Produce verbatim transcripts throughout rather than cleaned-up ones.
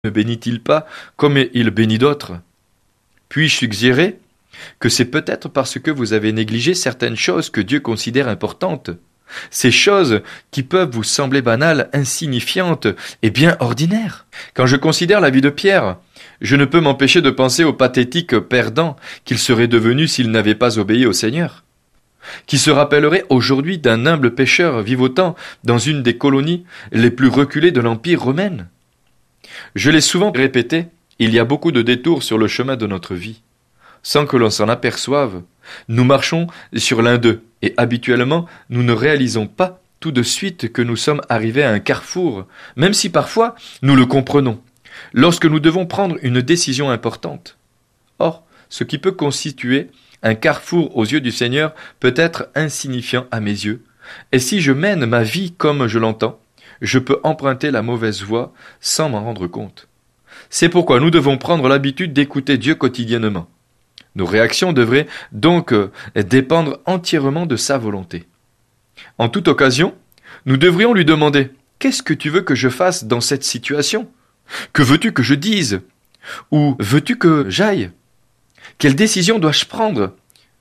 ne bénit-il pas comme il bénit d'autres? Puis-je suggérer que c'est peut-être parce que vous avez négligé certaines choses que Dieu considère importantes, ces choses qui peuvent vous sembler banales, insignifiantes et bien ordinaires. Quand je considère la vie de Pierre, je ne peux m'empêcher de penser au pathétique perdant qu'il serait devenu s'il n'avait pas obéi au Seigneur, qui se rappellerait aujourd'hui d'un humble pêcheur vivotant dans une des colonies les plus reculées de l'Empire romain. Je l'ai souvent répété, il y a beaucoup de détours sur le chemin de notre vie. Sans que l'on s'en aperçoive, nous marchons sur l'un d'eux, et habituellement, nous ne réalisons pas tout de suite que nous sommes arrivés à un carrefour, même si parfois nous le comprenons, lorsque nous devons prendre une décision importante. Or, ce qui peut constituer un carrefour aux yeux du Seigneur peut être insignifiant à mes yeux, et si je mène ma vie comme je l'entends, je peux emprunter la mauvaise voie sans m'en rendre compte. C'est pourquoi nous devons prendre l'habitude d'écouter Dieu quotidiennement. Nos réactions devraient donc dépendre entièrement de sa volonté. En toute occasion, nous devrions lui demander « Qu'est-ce que tu veux que je fasse dans cette situation? Que veux-tu que je dise? Où veux-tu que j'aille? Quelle décision dois-je prendre ?»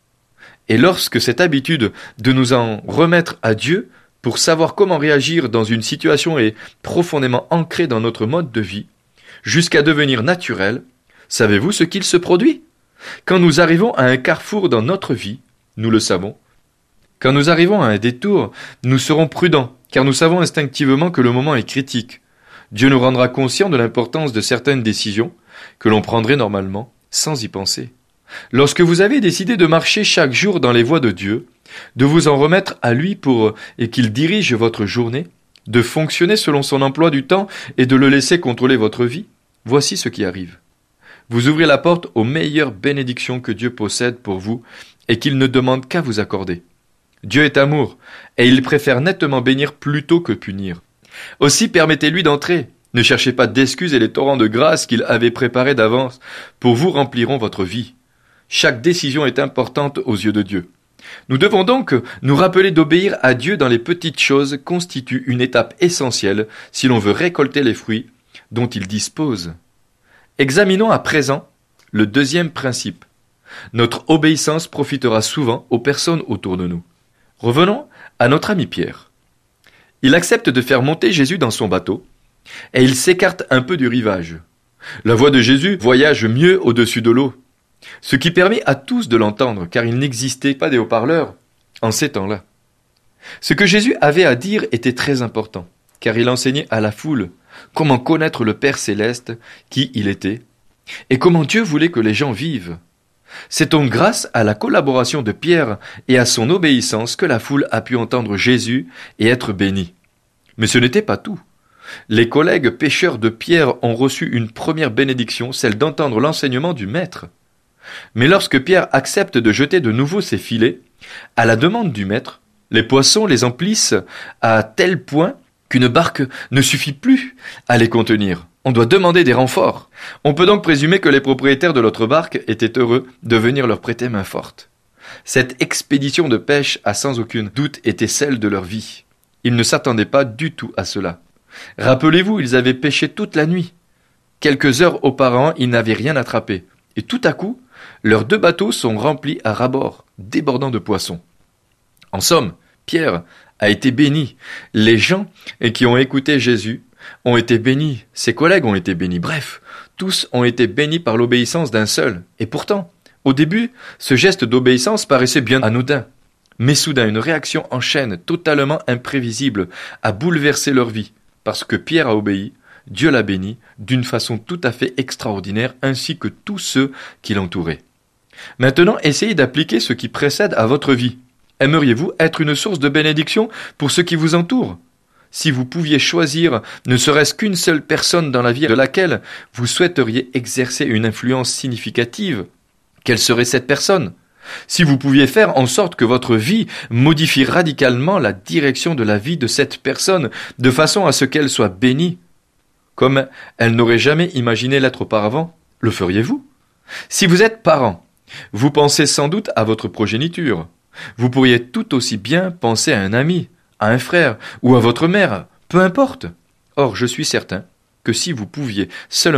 Et lorsque cette habitude de nous en remettre à Dieu pour savoir comment réagir dans une situation est profondément ancrée dans notre mode de vie, jusqu'à devenir naturelle, savez-vous ce qu'il se produit? Quand nous arrivons à un carrefour dans notre vie, nous le savons. Quand nous arrivons à un détour, nous serons prudents, car nous savons instinctivement que le moment est critique. Dieu nous rendra conscients de l'importance de certaines décisions que l'on prendrait normalement sans y penser. Lorsque vous avez décidé de marcher chaque jour dans les voies de Dieu, de vous en remettre à lui pour et qu'il dirige votre journée, de fonctionner selon son emploi du temps et de le laisser contrôler votre vie, voici ce qui arrive. Vous ouvrez la porte aux meilleures bénédictions que Dieu possède pour vous et qu'il ne demande qu'à vous accorder. Dieu est amour, et il préfère nettement bénir plutôt que punir. Aussi permettez-lui d'entrer. Ne cherchez pas d'excuses et les torrents de grâce qu'il avait préparés d'avance pour vous rempliront votre vie. Chaque décision est importante aux yeux de Dieu. Nous devons donc nous rappeler d'obéir à Dieu dans les petites choses constitue une étape essentielle si l'on veut récolter les fruits dont il dispose. Examinons à présent le deuxième principe. Notre obéissance profitera souvent aux personnes autour de nous. Revenons à notre ami Pierre. Il accepte de faire monter Jésus dans son bateau et il s'écarte un peu du rivage. La voix de Jésus voyage mieux au-dessus de l'eau, ce qui permet à tous de l'entendre car il n'existait pas des haut-parleurs en ces temps-là. Ce que Jésus avait à dire était très important car il enseignait à la foule comment connaître le Père céleste, qui il était, et comment Dieu voulait que les gens vivent. C'est donc grâce à la collaboration de Pierre et à son obéissance que la foule a pu entendre Jésus et être bénie. Mais ce n'était pas tout. Les collègues pêcheurs de Pierre ont reçu une première bénédiction, celle d'entendre l'enseignement du Maître. Mais lorsque Pierre accepte de jeter de nouveau ses filets, à la demande du Maître, les poissons les emplissent à tel point qu'une barque ne suffit plus à les contenir. On doit demander des renforts. On peut donc présumer que les propriétaires de l'autre barque étaient heureux de venir leur prêter main forte. Cette expédition de pêche a sans aucun doute été celle de leur vie. Ils ne s'attendaient pas du tout à cela. Rappelez-vous, ils avaient pêché toute la nuit. Quelques heures auparavant, ils n'avaient rien attrapé. Et tout à coup, leurs deux bateaux sont remplis à ras-bord, débordant de poissons. En somme, Pierre a été béni. Les gens qui ont écouté Jésus ont été bénis. Ses collègues ont été bénis. Bref, tous ont été bénis par l'obéissance d'un seul. Et pourtant, au début, ce geste d'obéissance paraissait bien anodin. Mais soudain, une réaction en chaîne totalement imprévisible a bouleversé leur vie. Parce que Pierre a obéi, Dieu l'a béni d'une façon tout à fait extraordinaire, ainsi que tous ceux qui l'entouraient. Maintenant, essayez d'appliquer ce qui précède à votre vie. Aimeriez-vous être une source de bénédiction pour ceux qui vous entourent? Si vous pouviez choisir ne serait-ce qu'une seule personne dans la vie de laquelle vous souhaiteriez exercer une influence significative, quelle serait cette personne? Si vous pouviez faire en sorte que votre vie modifie radicalement la direction de la vie de cette personne, de façon à ce qu'elle soit bénie, comme elle n'aurait jamais imaginé l'être auparavant, le feriez-vous? Si vous êtes parent, vous pensez sans doute à votre progéniture. Vous pourriez tout aussi bien penser à un ami, à un frère ou à votre mère, peu importe. Or, je suis certain que si vous pouviez seulement